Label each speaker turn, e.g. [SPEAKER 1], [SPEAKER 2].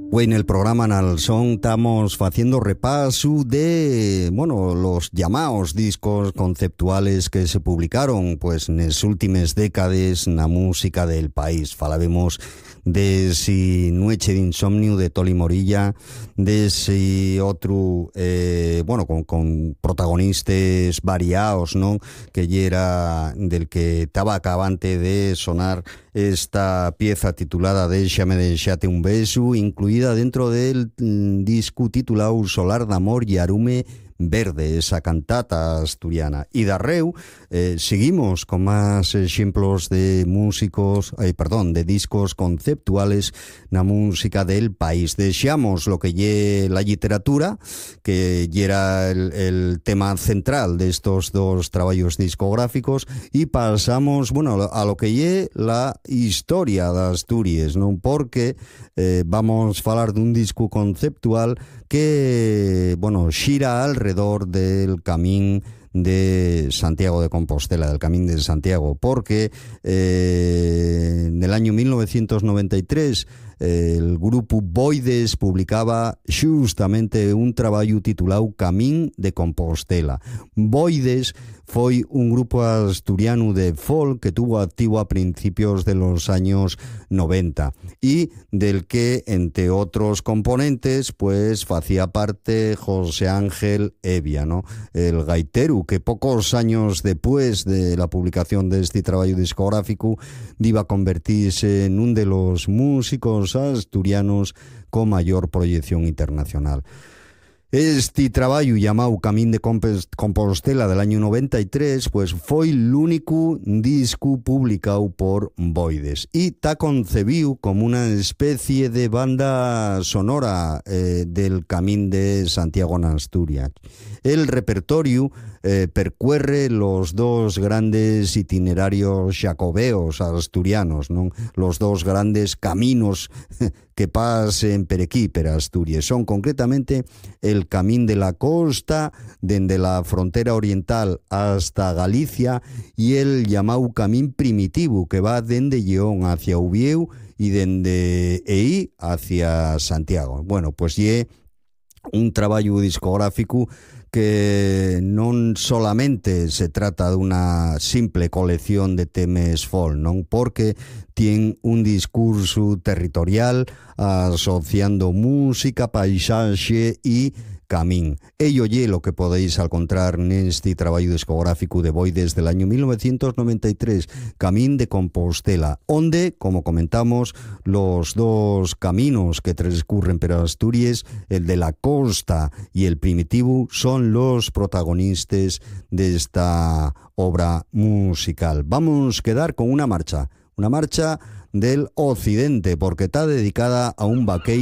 [SPEAKER 1] Hoy en el programa Nalsón estamos haciendo repaso de, los llamados discos conceptuales que se publicaron pues en las últimas décadas en la música del país. Falaremos de si Noche de Insomnio de Toli Morilla, de si otro, con protagonistas variados, ¿no? Que ya era del que estaba acabante de sonar esta pieza titulada Déxame deixate un beso, incluida dentro del disco titulado Solar d'Amor y Arume Verde, esa cantata asturiana. Y darreu, seguimos con más ejemplos de de discos conceptuales na música del país. Dexamos lo que lle la literatura, que lle era el tema central de estos dos trabajos discográficos, y pasamos, a lo que lle la historia de Asturias, ¿no? Porque vamos a falar de un disco conceptual que, gira alrededor del camín de Santiago de Compostela, del Camín de Santiago, porque en el año 1993 el grupo Boides publicaba justamente un trabajo titulado Camín de Compostela. Boides fue un grupo asturiano de folk que tuvo activo a principios de los años 90 y del que, entre otros componentes, pues hacía parte José Ángel Evia, ¿no? El gaitero que pocos años después de la publicación de este trabajo discográfico iba a convertirse en uno de los músicos asturianos con mayor proyección internacional. Este trabajo llamado Camín de Compostela del año 93 pues fue el único disco publicado por Boides y está concebido como una especie de banda sonora del Camín de Santiago en Asturias. El repertorio percuerre los dos grandes itinerarios jacobeos asturianos, ¿no? Los dos grandes caminos que pasen per aquí, per Asturias. Son concretamente el Camín de la Costa, desde la frontera oriental hasta Galicia, y el llamado Camín Primitivo, que va desde Lleón hacia Ubieu y desde Eí hacia Santiago. Bueno, pues ye un trabajo discográfico que no solamente se trata de una simple colección de temas folk, ¿no? Porque tiene un discurso territorial asociando música, paisaje y camín. Ello ye lo que podéis encontrar en este trabajo discográfico de Boides del año 1993, Camín de Compostela, donde, como comentamos, los dos caminos que transcurren por Asturias, el de la costa y el primitivo, son los protagonistas de esta obra musical. Vamos a quedar con una marcha del occidente, porque está dedicada a un vaqueiro